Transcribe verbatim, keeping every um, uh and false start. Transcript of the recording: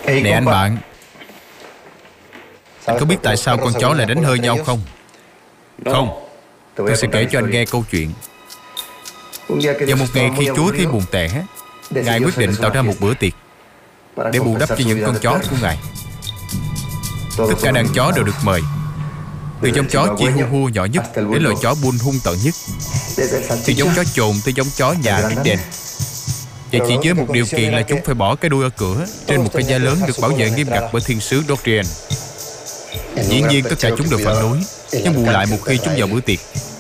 Nè anh bạn, anh có biết tại sao con chó lại đánh hơi nhau không? Không, tôi sẽ kể cho anh nghe câu chuyện. Vào một ngày khi Chúa thấy buồn tẻ, Ngài quyết định tạo ra một bữa tiệc để bù đắp cho những con chó của Ngài. Tất cả đàn chó đều được mời, từ giống chó Chihuahua nhỏ nhất đến loại chó Bull hung tợn nhất, từ giống chó chồn tới giống chó nhà Ridden. Và chỉ với một điều kiện là chúng phải bỏ cái đuôi ở cửa trên một cái giá lớn được bảo vệ nghiêm ngặt bởi thiên sứ Dorian. Dĩ nhiên tất cả chúng đều phản đối, nhưng bù lại một khi chúng vào bữa tiệc,